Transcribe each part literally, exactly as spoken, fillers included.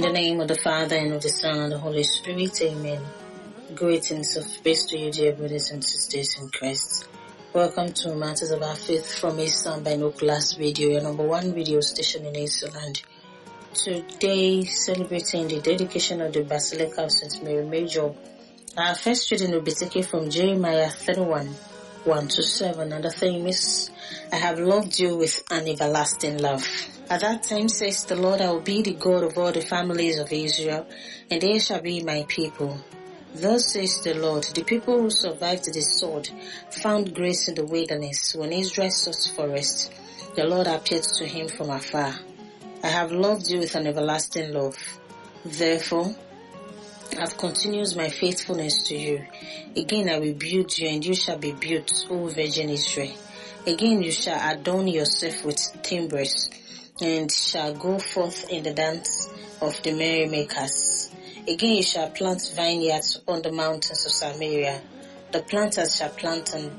the name of the Father, and of the Son, and of the Holy Spirit. Amen. Greetings of peace to you, dear brothers and sisters in Christ. Welcome to Matters of Our Faith from Eastern Binoculars Radio, your number one radio station in Iceland. Today, celebrating the dedication of the Basilica of Saint Mary Major. Our first reading will be taken from Jeremiah thirty-one, one to seven, and the theme is, I have loved you with an everlasting love. At that time, says the Lord, I will be the God of all the families of Israel, and they shall be my people. Thus says the Lord, the people who survived the sword found grace in the wilderness. When Israel sought for rest, the Lord appeared to him from afar. I have loved you with an everlasting love. Therefore, I have continued my faithfulness to you. Again I will build you, and you shall be built, O Virgin Israel. Again you shall adorn yourself with timbrels, and shall go forth in the dance of the merrymakers. Again you shall plant vineyards on the mountains of Samaria. The planters shall plant and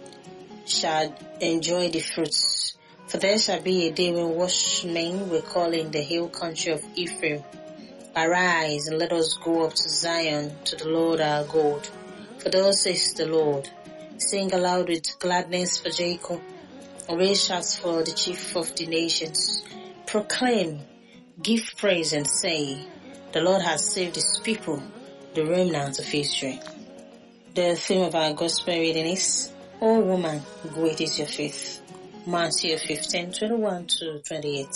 shall enjoy the fruits. For there shall be a day when watchmen will call in the hill country of Ephraim, Arise, and let us go up to Zion, to the Lord our God. For thus says the Lord, sing aloud with gladness for Jacob, and raise shouts for the chief of the nations. Proclaim, give praise, and say, the Lord has saved his people, the remnant of Israel. The theme of our gospel reading is, O woman, great is your faith. Matthew fifteen, twenty-one to twenty-eight.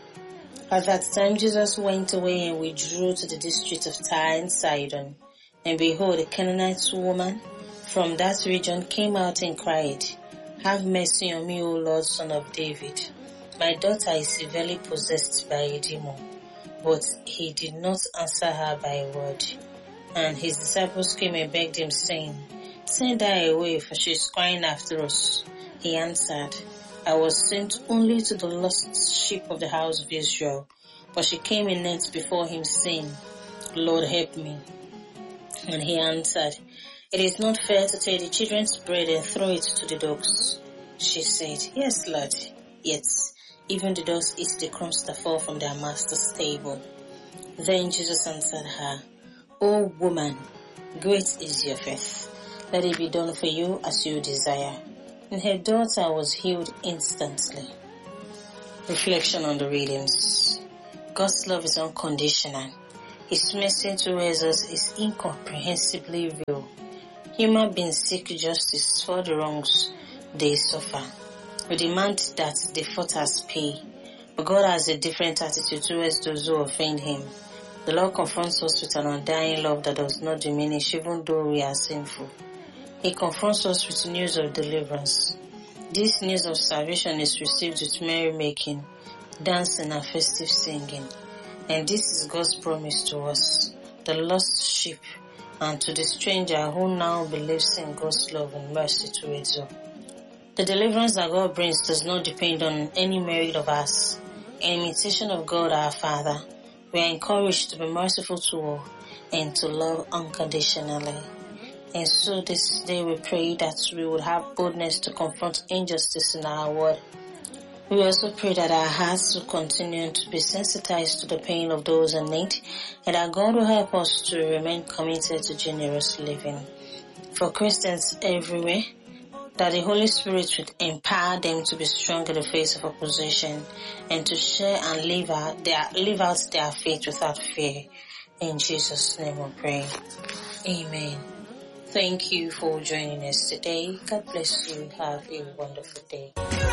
At that time Jesus went away and withdrew to the district of Tyre and Sidon. And behold, a Canaanite woman from that region came out and cried, Have mercy on me, O Lord, Son of David. My daughter is severely possessed by a demon. But he did not answer her by a word. And his disciples came and begged him, saying, Send her away, for she is crying after us. He answered, I was sent only to the lost sheep of the house of Israel. But she came and knelt before him, saying, Lord, help me. And he answered, It is not fair to take the children's bread and throw it to the dogs. She said, Yes, Lord. Yet even the dogs eat the crumbs that fall from their master's table. Then Jesus answered her, O woman, great is your faith. Let it be done for you as you desire. And her daughter was healed instantly. Reflection on the readings. God's love is unconditional. His mercy towards us is incomprehensibly real. Human beings seek justice for the wrongs they suffer. We demand that the faulters pay. But God has a different attitude towards those who offend him. The Lord confronts us with an undying love that does not diminish even though we are sinful. He confronts us with news of deliverance. This news of salvation is received with merrymaking, dancing, and festive singing. And this is God's promise to us, the lost sheep, and to the stranger who now believes in God's love and mercy towards us. The deliverance that God brings does not depend on any merit of us. In imitation of God our Father, we are encouraged to be merciful to all and to love unconditionally. And so this day we pray that we would have boldness to confront injustice in our world. We also pray that our hearts will continue to be sensitized to the pain of those in need, and that God will help us to remain committed to generous living. For Christians everywhere, that the Holy Spirit would empower them to be strong in the face of opposition and to share and live out their, live out their faith without fear. In Jesus' name we pray. Amen. Thank you for joining us today. God bless you. Have a wonderful day.